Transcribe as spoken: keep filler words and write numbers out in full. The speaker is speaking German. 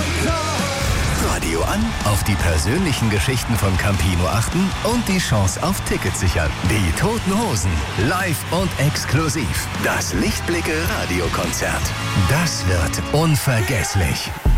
Radio an, auf die persönlichen Geschichten von Campino achten und die Chance auf Tickets sichern. Die Toten Hosen, live und exklusiv. Das Lichtblicke Radiokonzert. Das wird unvergesslich.